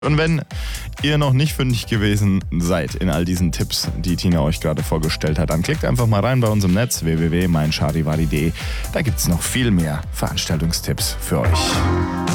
Und wenn ihr noch nicht fündig gewesen seid in all diesen Tipps, die Tina euch gerade vorgestellt hat, dann klickt einfach mal rein bei uns im Netz www.meincharivari.de. Da gibt's noch viel mehr Veranstaltungstipps für euch.